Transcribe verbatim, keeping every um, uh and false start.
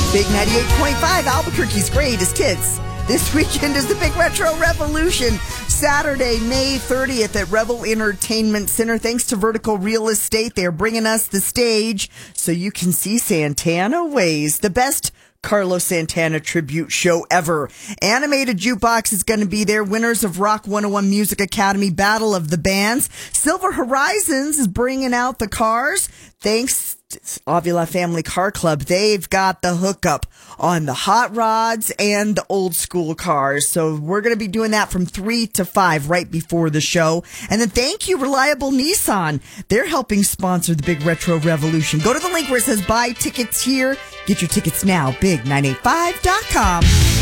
Big ninety-eight point five, Albuquerque's greatest hits. This weekend is the Big Retro Revolution. Saturday, May thirtieth at Revel Entertainment Center. Thanks to Vertical Real Estate, they're bringing us the stage so you can see Santana Ways, the best Carlos Santana tribute show ever. Animated Jukebox is going to be there. Winners of Rock one oh one Music Academy Battle of the Bands. Silver Horizons is bringing out the cars. Thanks to Avila Family Car Club. They've got the hookup on the hot rods and the old school cars. So we're going to be doing that from three to five right before the show. And then thank you, Reliable Nissan. They're helping sponsor the Big Retro Revolution. Go to the link where it says buy tickets here. Get your tickets now, big nine eight five dot com.